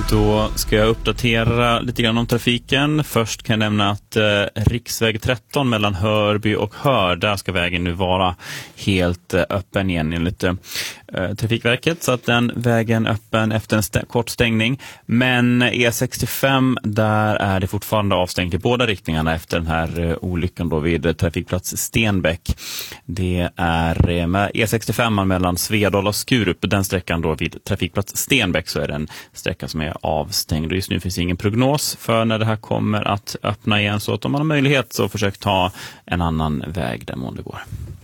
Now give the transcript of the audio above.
Då ska jag uppdatera lite grann om trafiken. Först kan jag nämna att riksväg 13 mellan Hörby och Hör, där ska vägen nu vara helt öppen igen enligt Trafikverket. Så att den vägen är öppen efter en kort stängning. Men E65, där är det fortfarande avstängt i båda riktningarna efter den här olyckan då vid trafikplats Stenbäck. Det är med E65 mellan Svedala och Skurup, den sträckan då vid trafikplats Stenbäck, så är det en sträcka som är avstängd. Just nu finns ingen prognos för när det här kommer att öppna igen, så att om man har möjlighet så försök ta en annan väg där mån det går.